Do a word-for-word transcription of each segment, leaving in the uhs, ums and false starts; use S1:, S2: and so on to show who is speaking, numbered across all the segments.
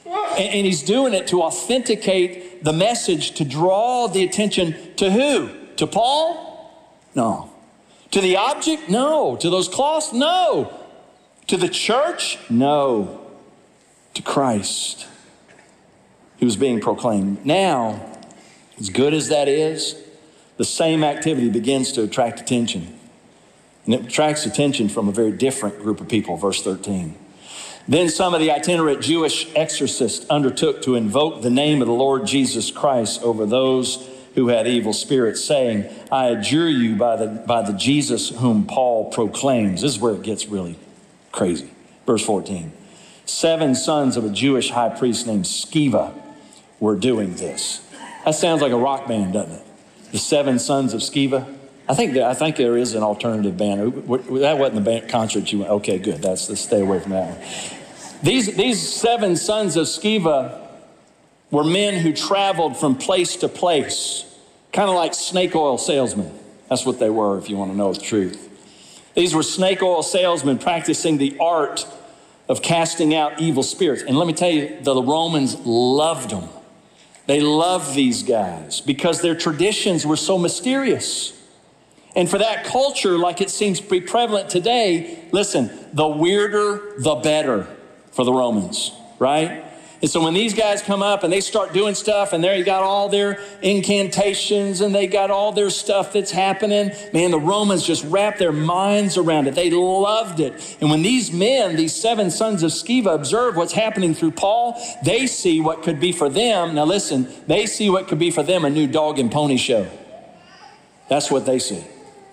S1: And, and he's doing it to authenticate the message, to draw the attention to who? To Paul? No. To the object? No. To those cloths? No. To the church? No. To Christ, who was being proclaimed. Now, as good as that is, the same activity begins to attract attention. And it attracts attention from a very different group of people, verse thirteen. Then some of the itinerant Jewish exorcists undertook to invoke the name of the Lord Jesus Christ over those who had evil spirits, saying, I adjure you by the, by the Jesus whom Paul proclaims. This is where it gets really crazy. Verse fourteen. Seven sons of a Jewish high priest named Sceva were doing this. That sounds like a rock band, doesn't it? The seven sons of Sceva. I think there, I think there is an alternative band. That wasn't the band concert you went. Okay, good. That's let's stay away from that one. These these seven sons of Sceva were men who traveled from place to place, kind of like snake oil salesmen. That's what they were, if you want to know the truth. These were snake oil salesmen practicing the art of casting out evil spirits. And let me tell you, the Romans loved them. They loved these guys because their traditions were so mysterious. And for that culture, like it seems to be prevalent today, listen, the weirder, the better for the Romans, right? And so when these guys come up and they start doing stuff, and there you got all their incantations and they got all their stuff that's happening, man, the Romans just wrapped their minds around it. They loved it. And when these men, these seven sons of Sceva, observe what's happening through Paul, they see what could be for them. Now listen, they see what could be for them a new dog and pony show. That's what they see.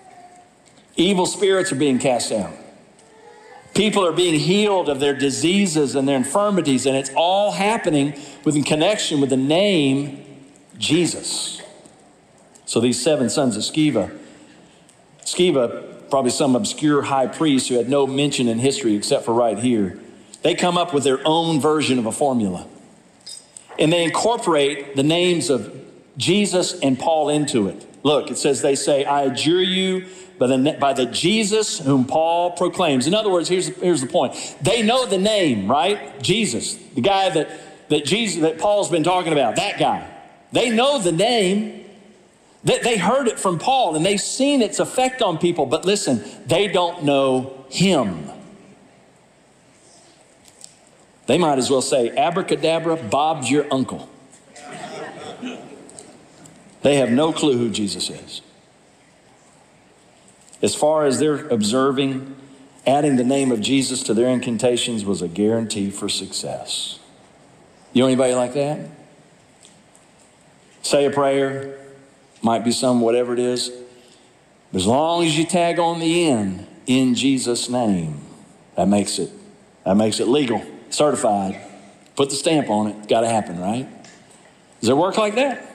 S1: Evil spirits are being cast out. People are being healed of their diseases and their infirmities, and it's all happening within connection with the name Jesus. So these seven sons of Sceva, Sceva, probably some obscure high priest who had no mention in history except for right here, they come up with their own version of a formula. And they incorporate the names of Jesus and Paul into it. Look, it says, they say, I adjure you by the, by the Jesus whom Paul proclaims. In other words, here's, here's the point. They know the name, right? Jesus, the guy that, that Jesus, that Paul's been talking about, that guy. They know the name. They, they heard it from Paul and they've seen its effect on people. But listen, they don't know him. They might as well say, abracadabra, Bob's your uncle. They have no clue who Jesus is. As far as they're observing, adding the name of Jesus to their incantations was a guarantee for success. You know anybody like that? Say a prayer, might be some whatever it is. As long as you tag on the end, in Jesus' name, that makes it, that makes it legal, certified. Put the stamp on it, got to happen, right? Does it work like that?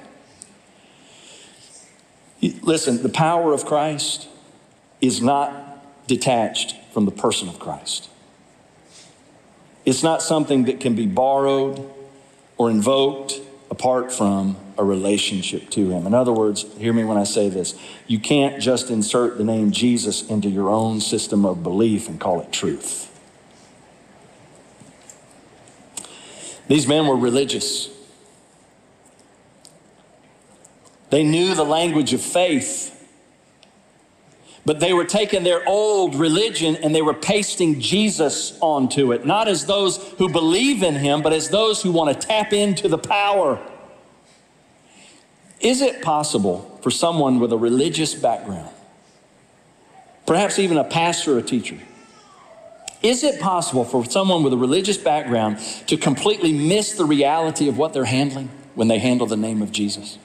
S1: Listen, the power of Christ is not detached from the person of Christ. It's not something that can be borrowed or invoked apart from a relationship to him. In other words, hear me when I say this. You can't just insert the name Jesus into your own system of belief and call it truth. These men were religious. They knew the language of faith, but they were taking their old religion and they were pasting Jesus onto it, not as those who believe in him, but as those who want to tap into the power. Is it possible for someone with a religious background, perhaps even a pastor or a teacher, is it possible for someone with a religious background to completely miss the reality of what they're handling when they handle the name of Jesus?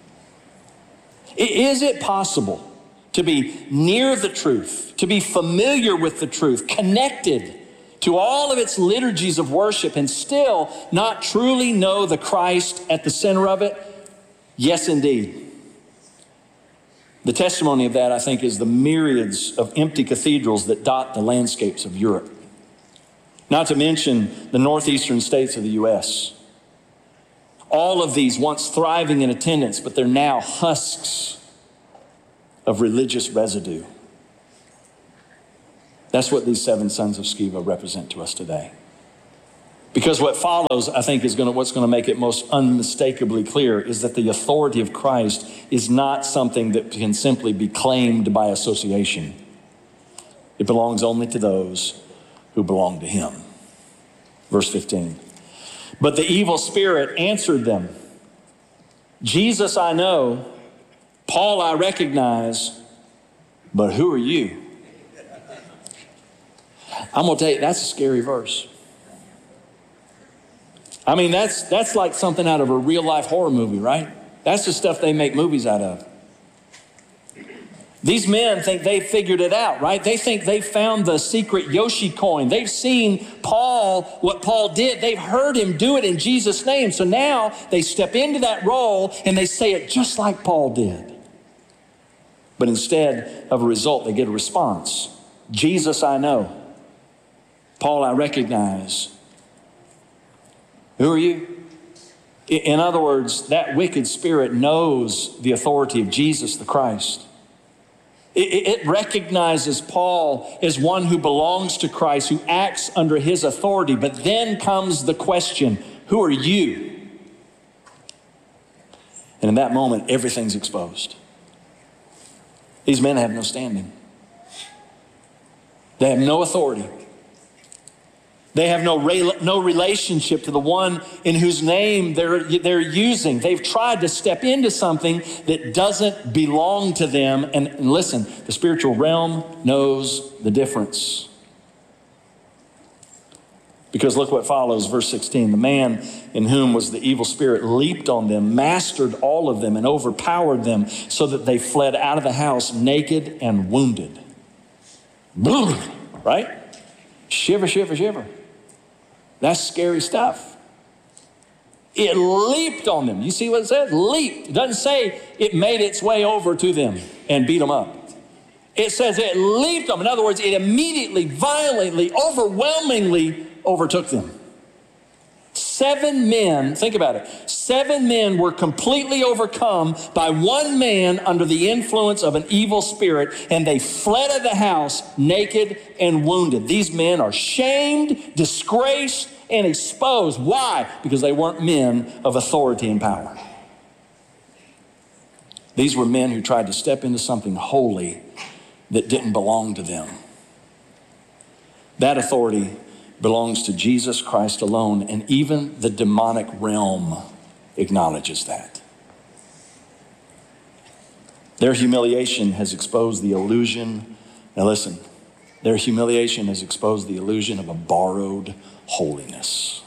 S1: Is it possible to be near the truth, to be familiar with the truth, connected to all of its liturgies of worship and still not truly know the Christ at the center of it? Yes, indeed. The testimony of that, I think, is the myriads of empty cathedrals that dot the landscapes of Europe. Not to mention the northeastern states of the U S All of these once thriving in attendance, but they're now husks of religious residue. That's what these seven sons of Sceva represent to us today. Because what follows, I think, is going to, what's going to make it most unmistakably clear is that the authority of Christ is not something that can simply be claimed by association. It belongs only to those who belong to him. Verse fifteen. But the evil spirit answered them, Jesus I know, Paul I recognize, but who are you? I'm going to tell you, that's a scary verse. I mean, that's that's like something out of a real life horror movie, right? That's the stuff they make movies out of. These men think they figured it out, right? They think they found the secret Yoshi coin. They've seen Paul, what Paul did. They've heard him do it in Jesus' name. So now they step into that role and they say it just like Paul did. But instead of a result, they get a response. Jesus I know. Paul I recognize. Who are you? In other words, that wicked spirit knows the authority of Jesus the Christ. It recognizes Paul as one who belongs to Christ, who acts under his authority. But then comes the question, who are you? And in that moment, everything's exposed. These men have no standing. They have no authority. They have no, re- no relationship to the one in whose name they're, they're using. They've tried to step into something that doesn't belong to them. And, and listen, the spiritual realm knows the difference. Because look what follows, verse sixteen. The man in whom was the evil spirit leaped on them, mastered all of them, and overpowered them, so that they fled out of the house naked and wounded. Right? Shiver, shiver, shiver. That's scary stuff. It leaped on them. You see what it says? Leaped. It doesn't say it made its way over to them and beat them up. It says it leaped them. In other words, it immediately, violently, overwhelmingly overtook them. Seven men, think about it, seven men were completely overcome by one man under the influence of an evil spirit, and they fled out of the house naked and wounded. These men are shamed, disgraced, and exposed. Why? Because they weren't men of authority and power. These were men who tried to step into something holy that didn't belong to them. That authority belongs to Jesus Christ alone, and even the demonic realm acknowledges that. Their humiliation has exposed the illusion. Now listen, their humiliation has exposed the illusion of a borrowed holiness.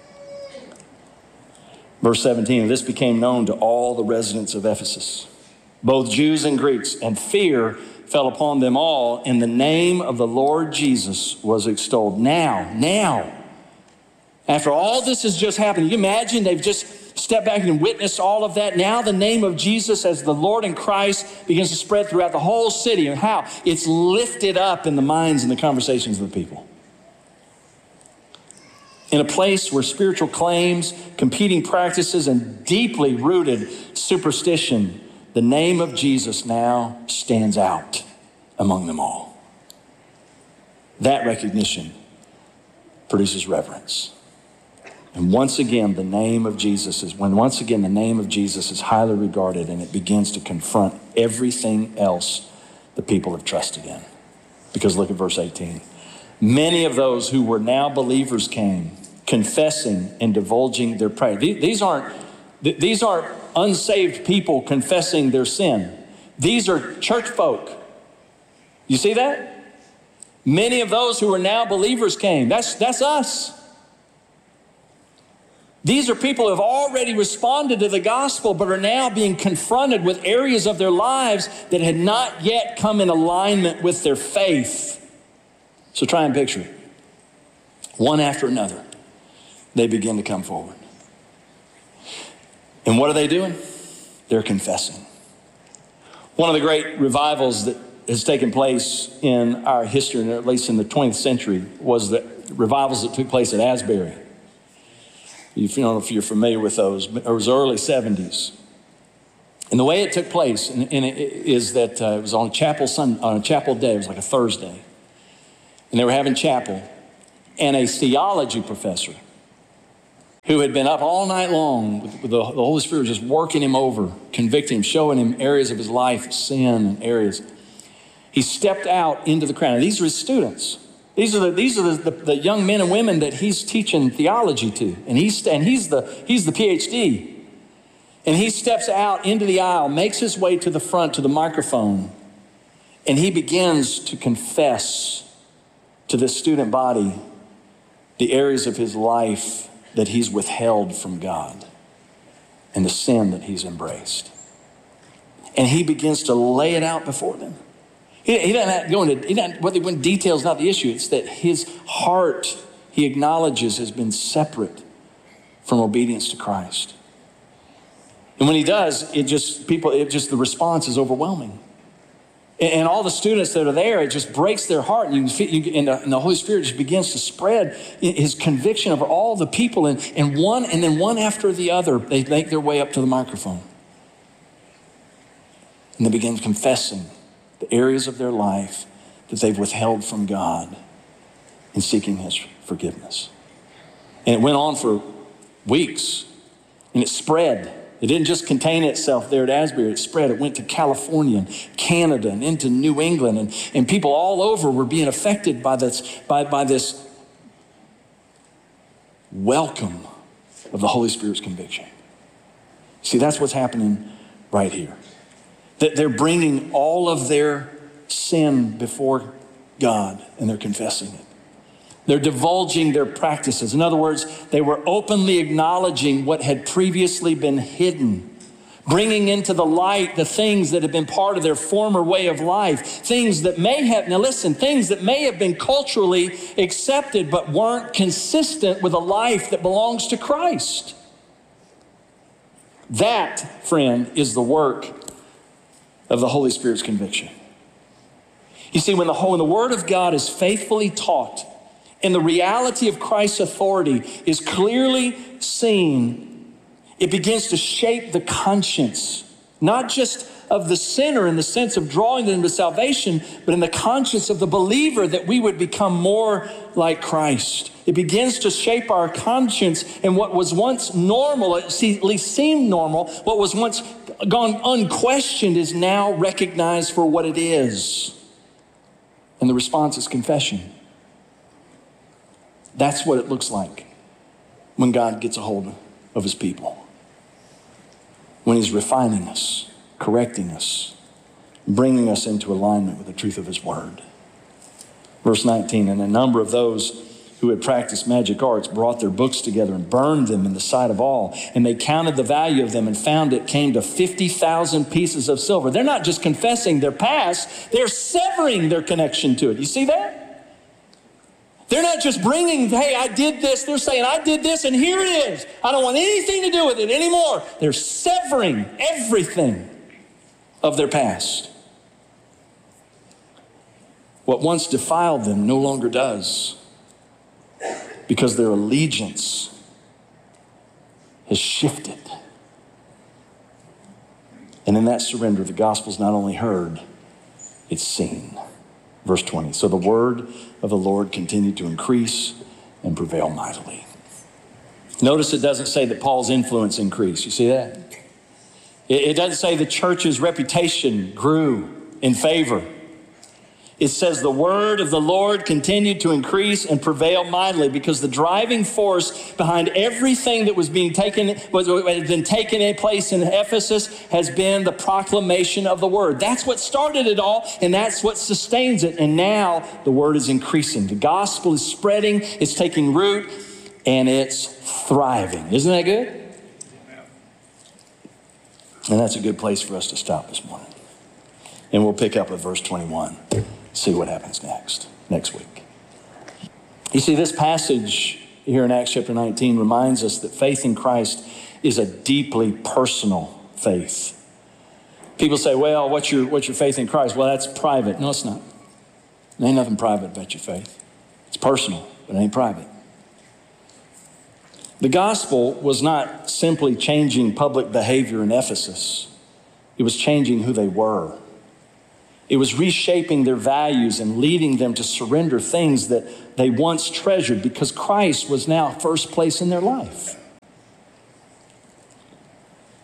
S1: Verse seventeen, this became known to all the residents of Ephesus, both Jews and Greeks, and fear fell upon them all, and the name of the Lord Jesus was extolled. Now, now, after all this has just happened, you imagine they've just stepped back and witnessed all of that. Now the name of Jesus as the Lord and Christ begins to spread throughout the whole city. And how? It's lifted up in the minds and the conversations of the people. In a place where spiritual claims, competing practices, and deeply rooted superstition, the name of Jesus now stands out among them all. That recognition produces reverence. And once again, the name of Jesus is, when once again the name of Jesus is highly regarded, and it begins to confront everything else the people have trusted in. Because look at verse eighteen. Many of those who were now believers came, confessing and divulging their prayer. These aren't, these aren't unsaved people confessing their sin. These are church folk. You see that? Many of those who are now believers came. That's, that's us. These are people who have already responded to the gospel, but are now being confronted with areas of their lives that had not yet come in alignment with their faith. So try and picture it. One after another, they begin to come forward. And what are they doing? They're confessing. One of the great revivals that has taken place in our history, or at least in the twentieth century, was the revivals that took place at Asbury. If you don't know if you're familiar with those, but it was the early seventies. And the way it took place and, and it, is that uh, it was on a chapel Sunday, on a chapel day. It was like a Thursday. And they were having chapel. And a theology professor who had been up all night long with the, the Holy Spirit just working him over, convicting him, showing him areas of his life, sin and areas. He stepped out into the crowd. And these are his students. These are the these are the, the, the young men and women that he's teaching theology to, and he's and he's the he's the P H D. And he steps out into the aisle, makes his way to the front to the microphone, and he begins to confess to this student body the areas of his life that he's withheld from God and the sin that he's embraced. And he begins to lay it out before them. He, he doesn't have to go into, he doesn't, what the detail is not the issue. It's that his heart, he acknowledges, has been separate from obedience to Christ. And when he does, it just, people, it just, the response is overwhelming. And, and all the students that are there, it just breaks their heart. And, you can feel, you, and, the, and the Holy Spirit just begins to spread his conviction over all the people. And, and one, and then one after the other, they make their way up to the microphone. And they begin confessing the areas of their life that they've withheld from God in seeking his forgiveness. And it went on for weeks, and it spread. It didn't just contain itself there at Asbury. It spread. It went to California and Canada and into New England. And, and people all over were being affected by this, by, by this welcome of the Holy Spirit's conviction. See, that's what's happening right here. That they're bringing all of their sin before God and they're confessing it. They're divulging their practices. In other words, they were openly acknowledging what had previously been hidden, bringing into the light the things that had been part of their former way of life, things that may have, now listen, things that may have been culturally accepted but weren't consistent with a life that belongs to Christ. That, friend, is the work of the Holy Spirit's conviction. You see, when the, when the Word of God is faithfully taught and the reality of Christ's authority is clearly seen, it begins to shape the conscience, not just of the sinner in the sense of drawing them to salvation, but in the conscience of the believer that we would become more like Christ. It begins to shape our conscience, and what was once normal, at least seemed normal, what was once gone unquestioned is now recognized for what it is. And the response is confession. That's what it looks like when God gets a hold of his people. When he's refining us, correcting us, bringing us into alignment with the truth of his word. Verse nineteen, and a number of those who had practiced magic arts brought their books together and burned them in the sight of all. And they counted the value of them and found it came to fifty thousand pieces of silver. They're not just confessing their past, they're severing their connection to it. You see that? They're not just bringing, hey, I did this. They're saying, I did this and here it is. I don't want anything to do with it anymore. They're severing everything of their past. What once defiled them no longer does, because their allegiance has shifted. And in that surrender, the gospel's not only heard, it's seen. Verse twenty, so the word of the Lord continued to increase and prevail mightily. Notice it doesn't say that Paul's influence increased. You see that? It doesn't say the church's reputation grew in favor. It says the word of the Lord continued to increase and prevail mightily, because the driving force behind everything that was being taken, was had been taken in place in Ephesus, has been the proclamation of the word. That's what started it all, and that's what sustains it. And now the word is increasing. The gospel is spreading, it's taking root, and it's thriving. Isn't that good? And that's a good place for us to stop this morning. And we'll pick up at verse twenty-one. See what happens next, next week. You see, this passage here in Acts chapter nineteen reminds us that faith in Christ is a deeply personal faith. People say, well, what's your, what's your faith in Christ? Well, that's private. No, it's not. There ain't nothing private about your faith. It's personal, but it ain't private. The gospel was not simply changing public behavior in Ephesus. It was changing who they were. It was reshaping their values and leading them to surrender things that they once treasured, because Christ was now first place in their life.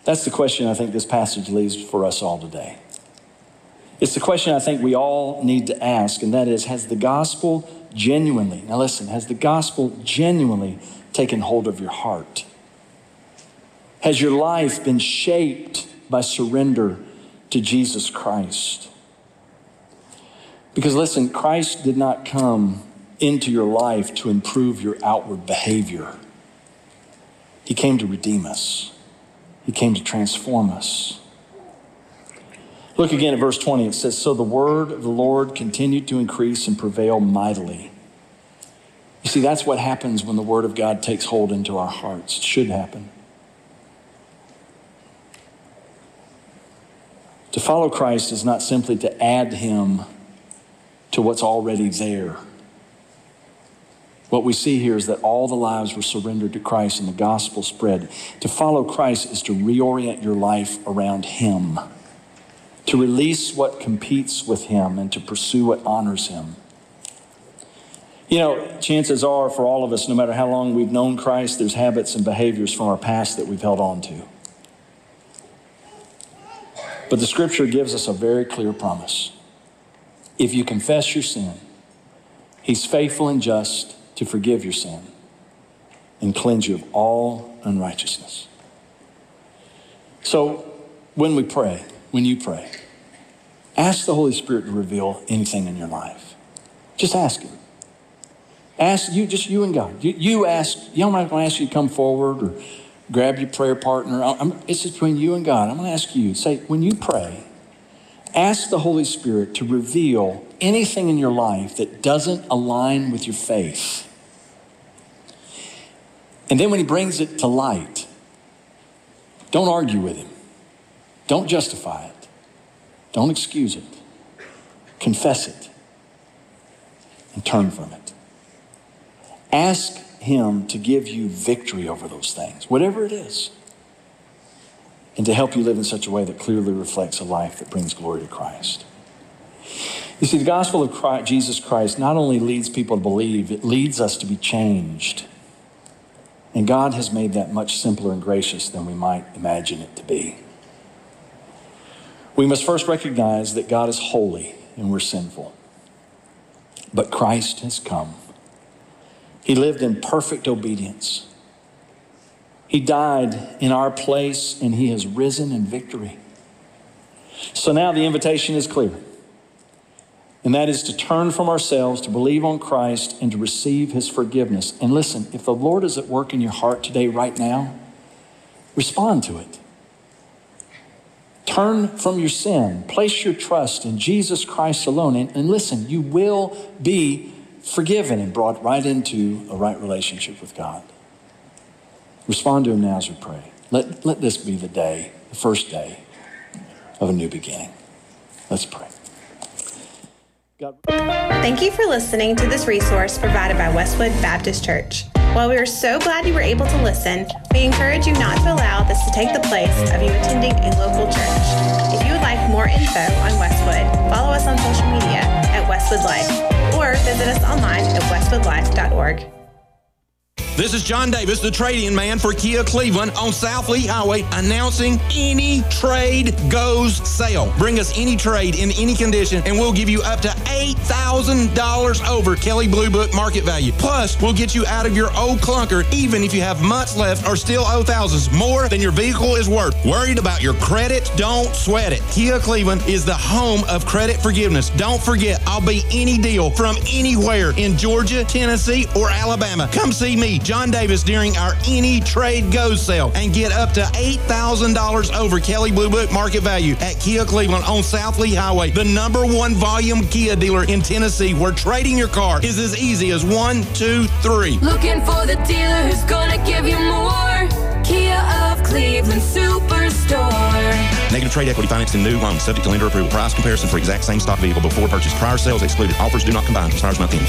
S1: That's the question I think this passage leaves for us all today. It's the question I think we all need to ask, and that is, has the gospel genuinely, now listen, has the gospel genuinely taken hold of your heart? Has your life been shaped by surrender to Jesus Christ? Because listen, Christ did not come into your life to improve your outward behavior. He came to redeem us. He came to transform us. Look again at verse twenty. It says, so the word of the Lord continued to increase and prevail mightily. You see, that's what happens when the word of God takes hold into our hearts. It should happen. To follow Christ is not simply to add him to what's already there. What we see here is that all the lives were surrendered to Christ and the gospel spread. To follow Christ is to reorient your life around him, to release what competes with him and to pursue what honors him. You know, chances are for all of us, no matter how long we've known Christ, there's habits and behaviors from our past that we've held on to. But the scripture gives us a very clear promise. If you confess your sin, he's faithful and just to forgive your sin and cleanse you of all unrighteousness. So when we pray, when you pray, ask the Holy Spirit to reveal anything in your life. Just ask him. Ask you, just you and God. You, you ask, you know, I'm not going to ask you to come forward or grab your prayer partner. I'm, it's between you and God. I'm going to ask you, say, when you pray, ask the Holy Spirit to reveal anything in your life that doesn't align with your faith. And then when he brings it to light, don't argue with him. Don't justify it. Don't excuse it. Confess it and turn from it. Ask him to give you victory over those things, whatever it is, and to help you live in such a way that clearly reflects a life that brings glory to Christ. You see, the gospel of Christ, Jesus Christ not only leads people to believe, it leads us to be changed. And God has made that much simpler and gracious than we might imagine it to be. We must first recognize that God is holy and we're sinful. But Christ has come. He lived in perfect obedience. He died in our place and he has risen in victory. So now the invitation is clear. And that is to turn from ourselves, to believe on Christ, and to receive his forgiveness. And listen, if the Lord is at work in your heart today, right now, respond to it. Turn from your sin. Place your trust in Jesus Christ alone. And, and listen, you will be forgiven and brought right into a right relationship with God. Respond to him now as we pray. Let, let this be the day, the first day of a new beginning. Let's pray. God.
S2: Thank you for listening to this resource provided by Westwood Baptist Church. While we are so glad you were able to listen, we encourage you not to allow this to take the place of you attending a local church. If you would like more info on Westwood, follow us on social media at Westwood Life or visit us online at westwood life dot org.
S3: This is John Davis, the trade-in man for Kia Cleveland on South Lee Highway, announcing Any Trade Goes sale. Bring us any trade in any condition, and we'll give you up to eight thousand dollars over Kelley Blue Book market value. Plus, we'll get you out of your old clunker, even if you have months left or still owe thousands more than your vehicle is worth. Worried about your credit? Don't sweat it. Kia Cleveland is the home of credit forgiveness. Don't forget, I'll be any deal from anywhere in Georgia, Tennessee, or Alabama. Come see me, John Davis, during our Any Trade Goes sale and get up to eight thousand dollars over Kelley Blue Book market value at Kia Cleveland on South Lee Highway, the number one volume Kia dealer in Tennessee, where trading your car is as easy as one, two, three.
S4: Looking for the dealer who's gonna give you more. Kia of Cleveland Superstore.
S3: Negative trade equity financing new loan subject to lender approval. Price comparison for exact same stock vehicle before purchase. Prior sales excluded. Offers do not combine. Expires month end.